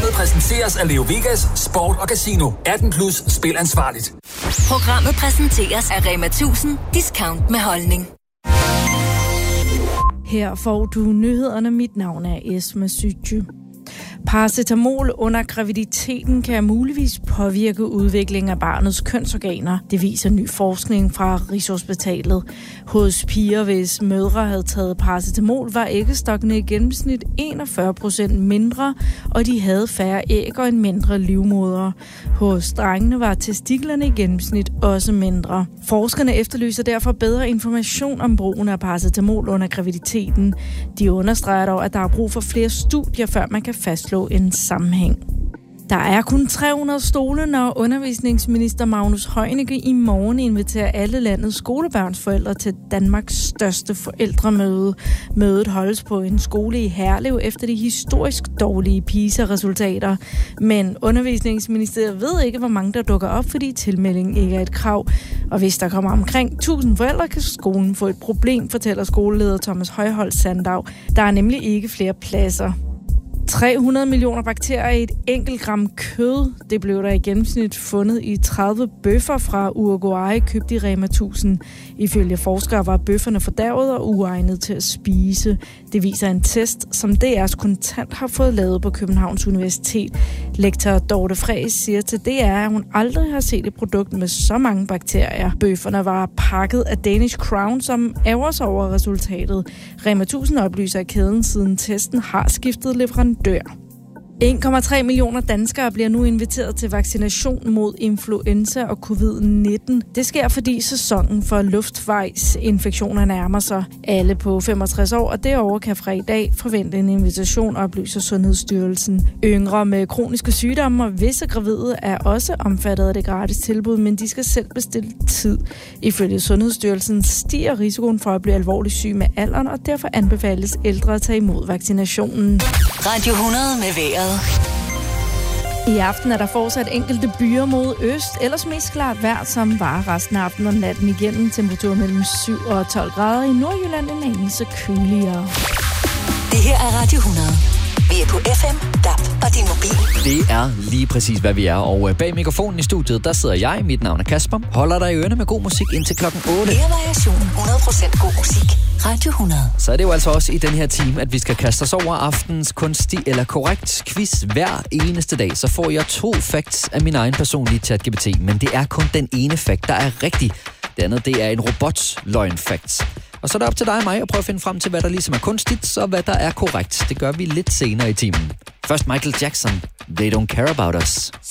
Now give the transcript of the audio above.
Programmet præsenteres af Leo Vegas Sport og Casino. 18+ spil ansvarligt. Programmet præsenteres af Rema 1000 Discount med holdning. Her får du nyhederne. Mit navn er Esma Sytje. Paracetamol under graviditeten kan muligvis påvirke udviklingen af barnets kønsorganer. Det viser ny forskning fra Rigshospitalet. Hos piger, hvis mødre havde taget paracetamol, var æggestokkene i gennemsnit 41% mindre, og de havde færre æg og en mindre livmoder. Hos drengene var testiklerne i gennemsnit også mindre. Forskerne efterlyser derfor bedre information om brugen af paracetamol under graviditeten. De understreger dog, at der er brug for flere studier, før man kan fastslå en sammenhæng. Der er kun 300 stole, når undervisningsminister Magnus Heunicke i morgen inviterer alle landets skolebørnsforældre til Danmarks største forældremøde. Mødet holdes på en skole i Herlev efter de historisk dårlige PISA-resultater. Men undervisningsministeriet ved ikke, hvor mange der dukker op, fordi tilmeldingen ikke er et krav. Og hvis der kommer omkring 1000 forældre, kan skolen få et problem, fortæller skoleleder Thomas Højholt Sandaug. Der er nemlig ikke flere pladser. 300 millioner bakterier i et enkelt gram kød. Det blev der i gennemsnit fundet i 30 bøffer fra Uruguay, købt i Rema 1000. Ifølge forskere var bøfferne fordærvet og uegnet til at spise. Det viser en test, som DR's Kontant har fået lavet på Københavns Universitet. Lektor Dorte Friis siger til DR, at hun aldrig har set et produkt med så mange bakterier. Bøfferne var pakket af Danish Crown, som ærger sig over resultatet. Rema 1000 oplyser, at kæden siden testen har skiftet leverandør. 1,3 millioner danskere bliver nu inviteret til vaccination mod influenza og covid-19. Det sker, fordi sæsonen for luftvejsinfektioner nærmer sig. Alle på 65 år og derover kan fra i dag forvente en invitation, oplyser Sundhedsstyrelsen. Yngre med kroniske sygdomme og visse gravide er også omfattet af det gratis tilbud, men de skal selv bestille tid. Ifølge Sundhedsstyrelsen stiger risikoen for at blive alvorligt syg med alderen, og derfor anbefales ældre at tage imod vaccinationen. Radio 100 med vejret. I aften er der fortsat enkelte byer mod øst, ellers mest klart vejr, som varer resten af aftenen og natten igennem. Temperatur mellem 7 og 12 grader. I Nordjylland en anelse køligere. Det her er Radio 100. Vi er på FM, DAB og din mobil. Det er lige præcis, hvad vi er. Og bag mikrofonen i studiet, der sidder jeg. Mit navn er Kasper. Holder dig i ørene med god musik indtil klokken 8. Mere variation, 100% god musik. Radio 100. Så er det jo altså også i den her time, at vi skal kaste os over aftens kunstig eller korrekt quiz hver eneste dag. Så får jeg 2 facts af min egen personlige ChatGPT. Men det er kun den ene fact, der er rigtig. Det andet, det er en robotløgn-fact. Og så er det op til dig og mig at prøve at finde frem til, hvad der ligesom er kunstigt, og hvad der er korrekt. Det gør vi lidt senere i timen. Først Michael Jackson. They don't care about us.